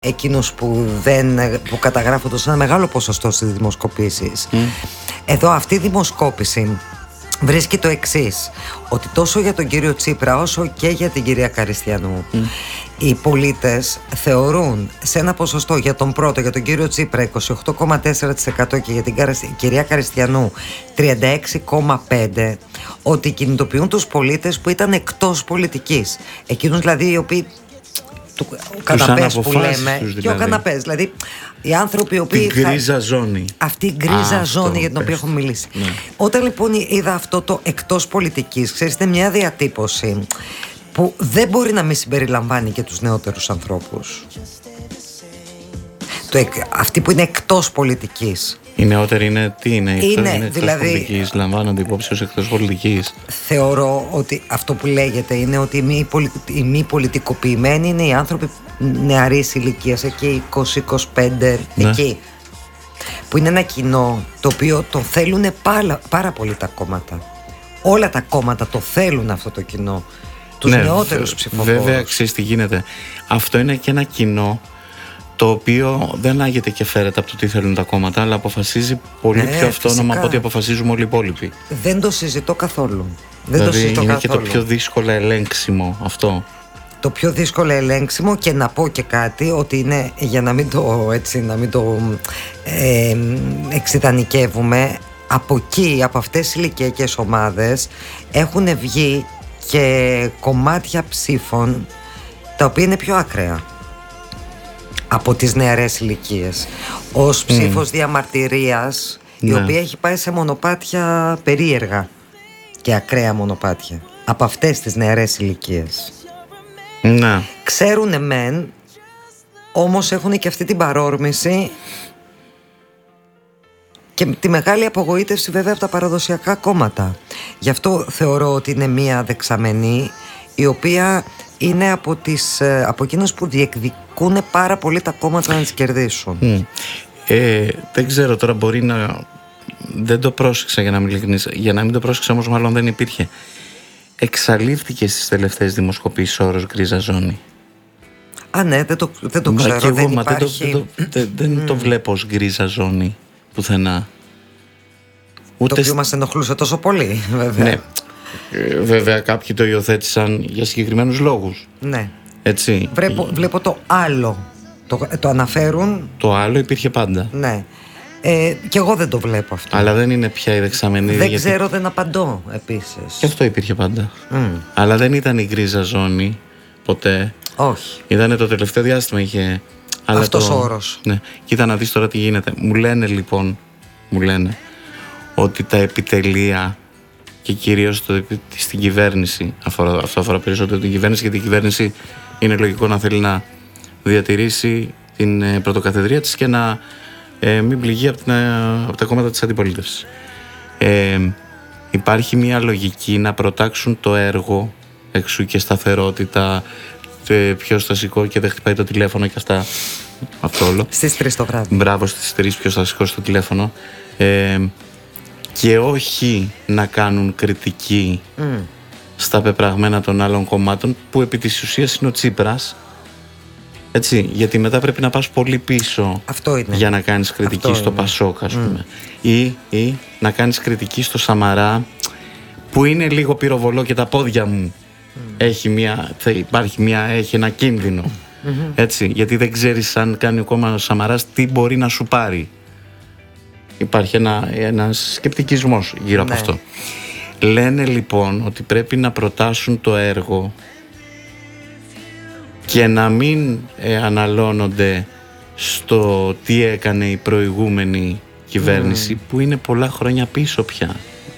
εκείνους που καταγράφονται σε ένα μεγάλο ποσοστό στις δημοσκοπήσεις. Εδώ αυτή η δημοσκόπηση βρίσκει το εξής, ότι τόσο για τον κύριο Τσίπρα όσο και για την κυρία Καριστιανού οι πολίτες θεωρούν σε ένα ποσοστό για τον πρώτο, για τον κύριο Τσίπρα 28,4% και για την κυρία Καριστιανού 36,5%, ότι κινητοποιούν τους πολίτες που ήταν εκτός πολιτικής, εκείνους δηλαδή οι οποίοι ο καναπές που λέμε, δηλαδή. Και ο καναπές, δηλαδή οι άνθρωποι οι οποίοι. Την γκρίζα ζώνη. Αυτή η γκρίζα ζώνη για την οποία έχουμε μιλήσει. Ναι. Όταν λοιπόν είδα αυτό το εκτός πολιτικής, ξέρεις, είναι μια διατύπωση που δεν μπορεί να μην συμπεριλαμβάνει και τους νεότερους ανθρώπους. Αυτοί που είναι εκτός πολιτικής. Οι νεότεροι είναι τι είναι εκτός δηλαδή, πολιτικής, λαμβάνονται υπόψη ως εκτός πολιτικής. Θεωρώ ότι αυτό που λέγεται είναι ότι οι μη πολιτικοποιημένοι είναι οι άνθρωποι νεαρής ηλικίας, εκεί 20-25, ναι. Εκεί που είναι ένα κοινό το οποίο το θέλουν πάρα πολύ τα κόμματα. Όλα τα κόμματα το θέλουν αυτό το κοινό, τους νεότερους ψηφοφόρους. Βέβαια, ξέρεις τι γίνεται. Αυτό είναι και ένα κοινό το οποίο δεν άγεται και φέρεται από το τι θέλουν τα κόμματα, αλλά αποφασίζει πολύ πιο αυτόνομα από ό,τι αποφασίζουμε όλοι οι υπόλοιποι. Δεν το συζητώ καθόλου. Δηλαδή είναι και το πιο δύσκολο ελέγξιμο αυτό. Το πιο δύσκολο ελέγξιμο, και να πω και κάτι, ότι είναι, για να μην το εξειδανικεύουμε, από εκεί, από αυτές τις ηλικιακές ομάδες έχουν βγει και κομμάτια ψήφων τα οποία είναι πιο ακραία από τις νεαρές ηλικίες, ως ψήφος διαμαρτυρίας, η οποία έχει πάει σε μονοπάτια περίεργα και ακραία μονοπάτια από αυτές τις νεαρές ηλικίες. Να. Ξέρουνε μεν, όμως έχουν και αυτή την παρόρμηση και τη μεγάλη απογοήτευση βέβαια από τα παραδοσιακά κόμματα. Γι' αυτό θεωρώ ότι είναι μια δεξαμενή η οποία είναι από εκείνους που διεκδικούν πάρα πολύ τα κόμματα να τις κερδίσουν. Δεν ξέρω τώρα, μπορεί να... Δεν το πρόσεξα, για να μην ειλικρινής. Για να μην το πρόσεξα όμως, μάλλον δεν υπήρχε. Εξαλείφθηκε στις τελευταίες δημοσκοπήσεις ο όρος γκρίζα ζώνη. Α, ναι, δεν το ξέρω. Εγώ, δεν υπάρχει... δεν το βλέπω ως γκρίζα ζώνη πουθενά. Ούτε το οποίο μας ενοχλούσε τόσο πολύ, βέβαια. Ναι. Βέβαια κάποιοι το υιοθέτησαν για συγκεκριμένους λόγους. Ναι. Έτσι. Βλέπω το άλλο. Το αναφέρουν. Το άλλο υπήρχε πάντα. Ναι. Και εγώ δεν το βλέπω αυτό. Αλλά δεν είναι πια η δεξαμενή. Δεν ξέρω, δεν απαντώ επίσης. Και αυτό υπήρχε πάντα. Αλλά δεν ήταν η γκρίζα ζώνη ποτέ. Όχι. Ήταν το τελευταίο διάστημα είχε. Αυτός ο όρος. Ναι. Κοίτα να δεις τώρα τι γίνεται. Μου λένε ότι τα επιτελεία και κυρίως στην κυβέρνηση, αυτό αφορά περισσότερο την κυβέρνηση, γιατί η κυβέρνηση είναι λογικό να θέλει να διατηρήσει την πρωτοκαθεδρία της και να μην πληγεί από τα κόμματα της αντιπολίτευσης. Υπάρχει μια λογική να προτάξουν το έργο, εξού και σταθερότητα, ποιος θα σηκώ και δεν χτυπάει το τηλέφωνο και αυτά, αυτό όλο. Στις 3 το βράδυ. Μπράβο, στις 3 ποιος θα σηκώσει το τηλέφωνο. Και όχι να κάνουν κριτική στα πεπραγμένα των άλλων κομμάτων, που επί της ουσίας είναι ο Τσίπρας. Έτσι, γιατί μετά πρέπει να πας πολύ πίσω για να κάνεις κριτική στο Πασόκ, ας πούμε. Ή να κάνεις κριτική στο Σαμαρά, που είναι λίγο πυροβολό και τα πόδια μου έχει ένα κίνδυνο. Έτσι, γιατί δεν ξέρεις αν κάνει ο κόμμα ο Σαμαράς τι μπορεί να σου πάρει. Υπάρχει ένας σκεπτικισμός γύρω από αυτό. Λένε λοιπόν ότι πρέπει να προτάσουν το έργο και να μην αναλώνονται στο τι έκανε η προηγούμενη κυβέρνηση, που είναι πολλά χρόνια πίσω πια.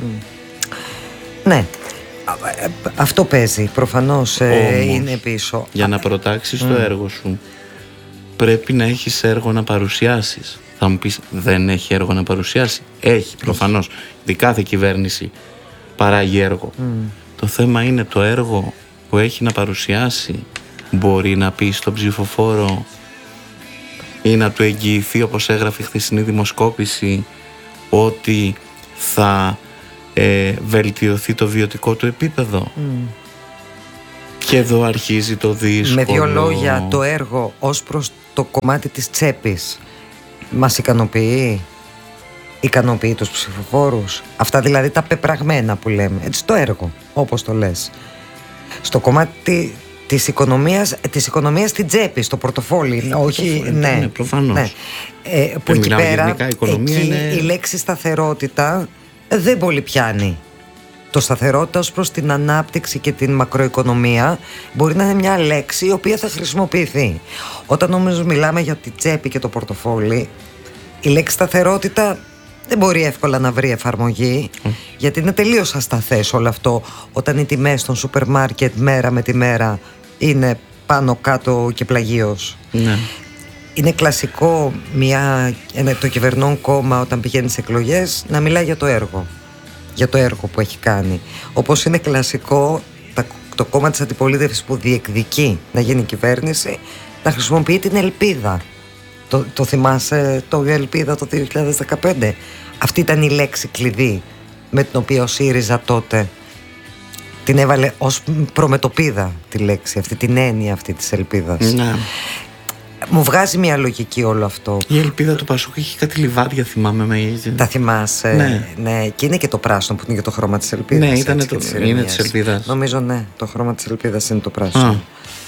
Ναι, αυτό παίζει, προφανώς. Όμως, είναι πίσω. Για να προτάξεις το έργο σου πρέπει να έχεις έργο να παρουσιάσεις. Θα μου πεις, δεν έχει έργο να παρουσιάσει? Έχει, προφανώς, γιατί κάθε κυβέρνηση παράγει έργο. Το θέμα είναι το έργο που έχει να παρουσιάσει μπορεί να πει στον ψηφοφόρο ή να του εγγυηθεί, όπως έγραφε η χθεσινή δημοσκόπηση, ότι θα βελτιωθεί το βιωτικό του επίπεδο. Και εδώ αρχίζει το δύσκολο. Με δύο λόγια, το έργο ως προς το κομμάτι της τσέπης μας ικανοποιεί? Ικανοποιεί τους ψηφοφόρους? Αυτά δηλαδή τα πεπραγμένα που λέμε, έτσι, το έργο, όπως το λες. Στο κομμάτι της οικονομίας στην τσέπη, στο πορτοφόλι, όχι, ναι, προφανώς. Ναι. Που εκεί πέρα, είναι... η λέξη σταθερότητα δεν πολύ πιάνει. Το σταθερότητα ως προς την ανάπτυξη και την μακροοικονομία μπορεί να είναι μια λέξη η οποία θα χρησιμοποιηθεί. Όταν όμως μιλάμε για τη τσέπη και το πορτοφόλι, η λέξη σταθερότητα δεν μπορεί εύκολα να βρει εφαρμογή, γιατί είναι τελείως ασταθές όλο αυτό όταν οι τιμές των σούπερ μάρκετ μέρα με τη μέρα είναι πάνω κάτω και πλαγίως. Ναι. Είναι κλασικό το κυβερνών κόμμα όταν πηγαίνει σε εκλογές να μιλάει για το έργο, για το έργο που έχει κάνει. Όπως είναι κλασικό το κόμμα της αντιπολίτευσης που διεκδικεί να γίνει κυβέρνηση να χρησιμοποιεί την ελπίδα. Το θυμάσαι το ελπίδα το 2015? Αυτή ήταν η λέξη κλειδί με την οποία ο ΣΥΡΙΖΑ τότε την έβαλε ως προμετωπίδα, τη λέξη αυτή, την έννοια αυτή της ελπίδας. Ναι. Μου βγάζει μια λογική όλο αυτό. Η ελπίδα του Πασόκ έχει κάτι λιβάδια, θυμάμαι. Τα θυμάσαι? Ναι. Και είναι και το πράσινο που είναι και το χρώμα της ελπίδας. Ναι, είναι της ελπίδας. Νομίζω ναι, το χρώμα της ελπίδας είναι το πράσινο.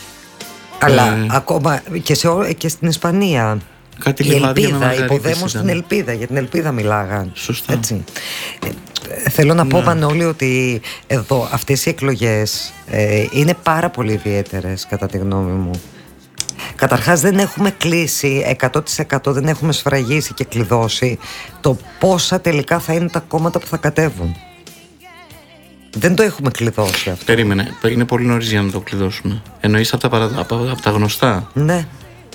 Αλλά ακόμα και στην Ισπανία κάτι η ελπίδα, υποδέμουν στην ελπίδα, για την ελπίδα μιλάγαν. Σωστά. Έτσι. Θέλω να πω, Μανώλη, ότι εδώ αυτές οι εκλογές είναι πάρα πολύ ιδιαίτερες κατά τη γνώμη μου. Καταρχάς δεν έχουμε κλείσει 100%, δεν έχουμε σφραγίσει και κλειδώσει το πόσα τελικά θα είναι τα κόμματα που θα κατέβουν. Δεν το έχουμε κλειδώσει αυτό. Περίμενε, είναι πολύ νωρίς για να το κλειδώσουμε. Εννοείς από τα γνωστά? Ναι.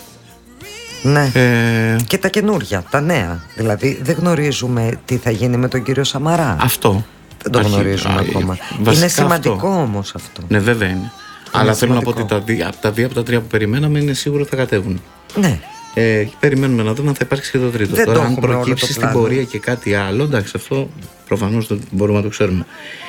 Ναι. Και τα καινούργια, τα νέα. Δηλαδή δεν γνωρίζουμε τι θα γίνει με τον κύριο Σαμαρά. Αυτό. Δεν το γνωρίζουμε ακόμα. Είναι σημαντικό όμως αυτό. Ναι, βέβαια είναι. Αλλά θέλω να πω ότι από τα 2 που περιμέναμε είναι σίγουρο θα κατέβουν. Ναι. Περιμένουμε να δούμε αν θα υπάρξει και το τρίτο. Δεν τώρα, αν προκύψει στην πορεία και κάτι άλλο, εντάξει, αυτό προφανώς δεν μπορούμε να το ξέρουμε.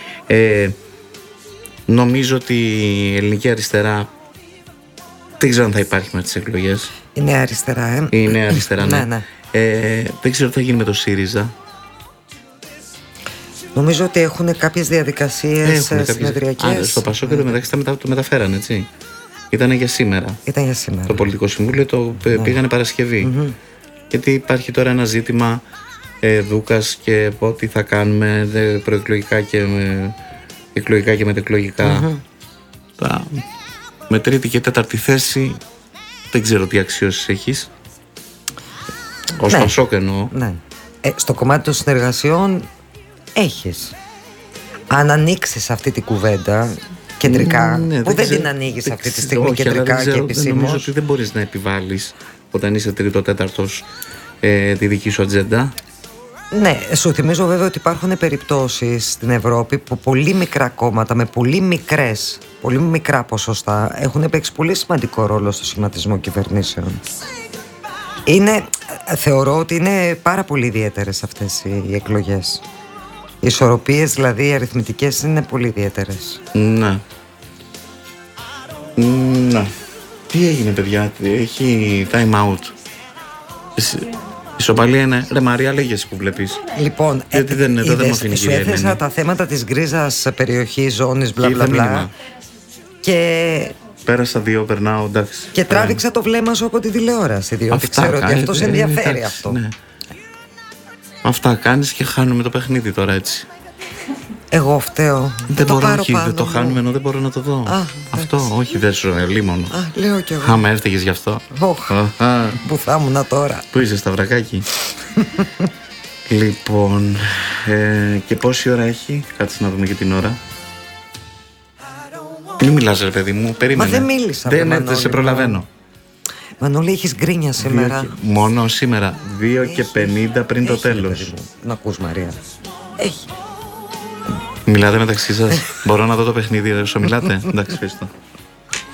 Νομίζω ότι η ελληνική αριστερά δεν ξέρω αν θα υπάρχει με τις εκλογές. Η νέα αριστερά, Η νέα αριστερά, ναι. Ναι. Δεν ξέρω τι θα γίνει με το ΣΥΡΙΖΑ. Νομίζω ότι έχουν κάποιες διαδικασίες συνεδριακές. Στο Πασόκ μεταξύ το μεταφέραν, έτσι. Ήταν για σήμερα. Το πολιτικό συμβούλιο το πήγανε Παρασκευή. Γιατί υπάρχει τώρα ένα ζήτημα Δούκας και τι θα κάνουμε προεκλογικά και εκλογικά και μετεκλογικά. Με τρίτη και τέταρτη θέση δεν ξέρω τι αξιώσεις έχεις. Ως Πασόκ εννοώ. Ναι. Στο κομμάτι των συνεργασιών έχεις. Αν ανοίξεις αυτή την κουβέντα κεντρικά, που δεν την ανοίγεις αυτή τη στιγμή κεντρικά και επισήμως. Νομίζω ότι δεν μπορείς να επιβάλλεις όταν είσαι τρίτο-τέταρτος τη δική σου ατζέντα. Ναι, σου θυμίζω βέβαια ότι υπάρχουν περιπτώσεις στην Ευρώπη που πολύ μικρά κόμματα με πολύ μικρά ποσοστά έχουν παίξει πολύ σημαντικό ρόλο στο σχηματισμό κυβερνήσεων. Θεωρώ ότι είναι πάρα πολύ ιδιαίτερες αυτές οι εκλογές. Οι ισορροπίες, δηλαδή οι αριθμητικές, είναι πολύ ιδιαίτερες. Ναι. Τι έγινε, παιδιά? Έχει time out. Ισοπαλία είναι. Ρε Μαρία, λέγεσαι που βλέπεις. Λοιπόν, γιατί δεν μου αφήνει σου έθεσα τα θέματα της γκρίζας περιοχής, ζώνης, μπλα μπλα μπλα. Και πέρασα 2, περνάω, εντάξει. Και τράβηξα το βλέμμα σου από τη τηλεόραση, διότι ξέρω ότι αυτό σε ενδιαφέρει αυτό. Ναι. Αυτά κάνεις και χάνουμε το παιχνίδι τώρα, έτσι. Εγώ φταίω. Δεν το χάνουμε ενώ δεν μπορώ να το δω. Αυτό, όχι, δεν σου λίμωνο. Λέω κι εγώ. Άμα έφταιγες γι' αυτό. Που θα ήμουν τώρα. Πού είσαι, Σταυρακάκι? Λοιπόν, και πόση ώρα έχει? Κάτσε να δούμε και την ώρα. Μην μιλάς, ρε παιδί μου, περίμενε. Μα δεν μίλησα. Δεν σε προλαβαίνω. Μανώλη, έχεις γκρίνια σήμερα. Μόνο σήμερα. 2:50 πριν το τέλος. Να ακούς, Μαρία. Έχει. Μιλάτε μεταξύ σας? Μπορώ να δω το παιχνίδι όσο μιλάτε? Εντάξει, ευχαριστώ.